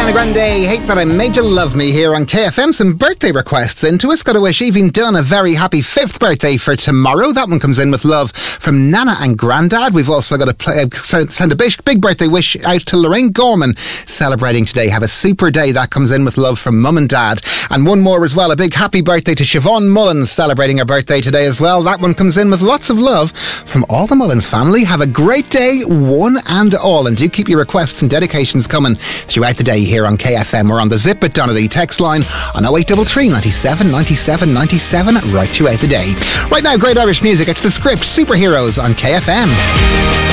Ariana Grande, Hate That I Made You Love Me here on KFM. Some birthday requests into us. Got to wish Evie Dunn a very happy 5th birthday for tomorrow. That one comes in with love from Nana and Grandad. We've also got to send a big birthday wish out to Lorraine Gorman, celebrating today. Have a super day. That comes in with love from Mum and Dad. And one more as well. A big happy birthday to Siobhan Mullins, celebrating her birthday today as well. That one comes in with lots of love from all the Mullins family. Have a great day, one and all. And do keep your requests and dedications coming throughout the day here on KFM or on the Zip at Donnelly text line on 0833 97 97 97 right throughout the day. Right now, great Irish music. It's The Script, Superheroes on KFM.